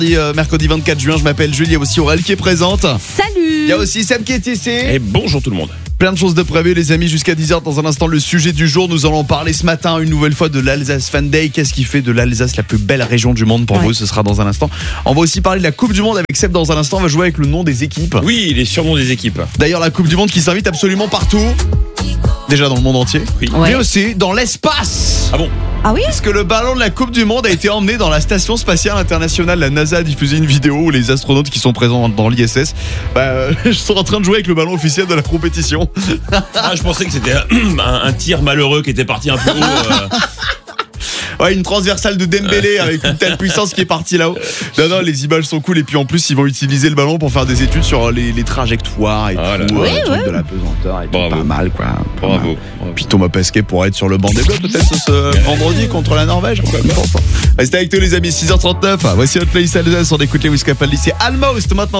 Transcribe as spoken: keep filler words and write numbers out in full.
Euh, mercredi vingt-quatre juin, je m'appelle Jules, il y a aussi Aurel qui est présente. Salut. Il y a aussi Sam qui est ici. Et bonjour tout le monde. Plein de choses de prévues les amis, jusqu'à dix heures dans un instant le sujet du jour. Nous allons parler ce matin une nouvelle fois de l'Alsace Fan Day. Qu'est-ce qui fait de l'Alsace la plus belle région du monde pour ouais. vous? Ce sera dans un instant. On va aussi parler de la Coupe du Monde avec Seb dans un instant. On va jouer avec le nom des équipes. Oui, les surnoms des équipes. D'ailleurs la Coupe du Monde qui s'invite absolument partout. Déjà dans le monde entier, oui. ouais. mais aussi dans l'espace. Ah bon? Ah oui? Parce que le ballon de la Coupe du Monde a été emmené dans la Station Spatiale Internationale. La NASA a diffusé une vidéo où les astronautes qui sont présents dans l'I S S bah, euh, sont en train de jouer avec le ballon officiel de la compétition. Ah, je pensais que c'était un, un tir malheureux qui était parti un peu haut. Euh... Ouais, une transversale de Dembélé avec une telle puissance qui est partie là-haut. Non, non, les images sont cool. Et puis en plus, ils vont utiliser le ballon pour faire des études sur les, les trajectoires et ah, tout, oui, euh, ouais. truc de la pesanteur et tout. Bravo. Pas mal, quoi. Pas Bravo. mal. Bravo. Puis Thomas Pesquet pourrait être sur le banc des Bleus peut-être ce, ce vendredi contre la Norvège. Restez avec nous les amis, six heures trente-neuf. Voici notre playlist Alsace. On écoute les Wiz Khalifa, c'est Almost maintenant.